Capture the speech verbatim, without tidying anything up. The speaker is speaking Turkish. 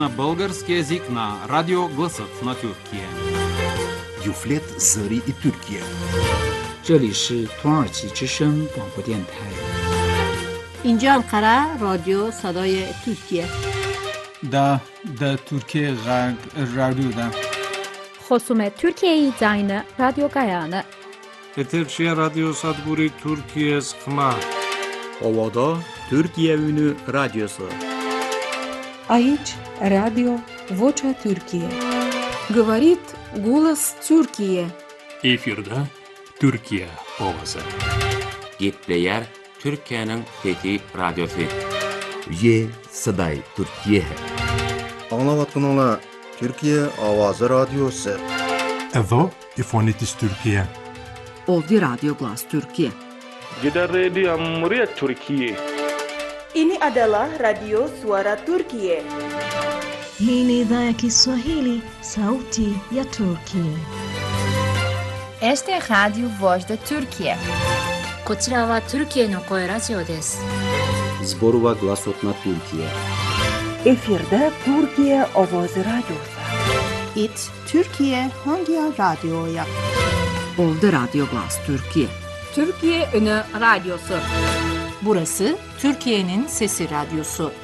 Български език на Радио Гласът на Türkiye. Юфлет Зари и Türkiye. 这里是土耳其之声广播电台。 اینجا انقره رادیو صدای ترکیه. دا دا ترکیه غرب رادیو دا. خصوم ترکیه زاین رادیو گایانه. Eterşehir Radyo Sadburi Türkiye Sıkma. Ovada Türkiye Ünü Radyosu. Aici Radio Vocea Türkiye. Говорит голос Türkiye. Efirde Türkiye Ovası. Gitleyer Türkiye'nin Fethi Radyosu. Ye Saday Türkiye. Anlavatkanlar Türkiye Avazı Radyosu. Evo İfonitis Türkiye. Ovdi Radyo Glas Türkiye. Gider Radio Muryat Türkiye. Ini adalah Radio Suara Turkiye. Hii ni idhaa ya Kiswahili, Sauti ya Turkiye. Este é Radio Voz da Turkiye. こちらはトルキエの声ラジオです。 Zborova Glasot na Türkiye. Efirde Türkiye Ovoz Radyosu. It Türkiye Hangi Radyo'ya? Ovdi Radyo Glas Türkiye. Türkiye Ünü Radyosu. Burası Türkiye'nin Sesi Radyosu.